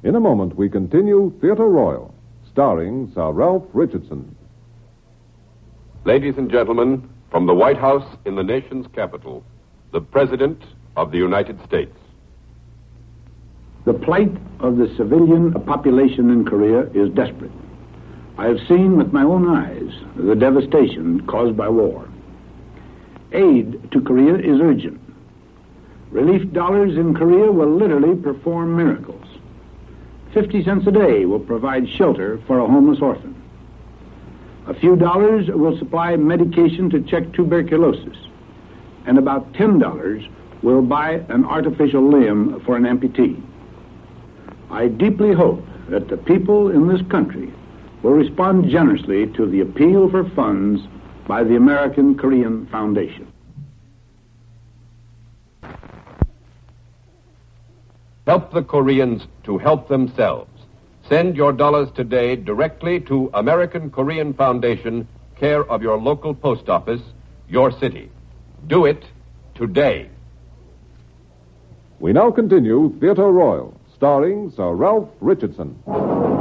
In a moment, we continue Theatre Royal, starring Sir Ralph Richardson. Ladies and gentlemen, from the White House in the nation's capital, the President of the United States. The plight of the civilian population in Korea is desperate. I have seen with my own eyes the devastation caused by war. Aid to Korea is urgent. Relief dollars in Korea will literally perform miracles. 50 cents a day will provide shelter for a homeless orphan. A few dollars will supply medication to check tuberculosis, and about $10 will buy an artificial limb for an amputee. I deeply hope that the people in this country will respond generously to the appeal for funds by the American Korean Foundation. Help the Koreans to help themselves. Send your dollars today directly to American Korean Foundation, care of your local post office, your city. Do it today. We now continue Theatre Royal, starring Sir Ralph Richardson.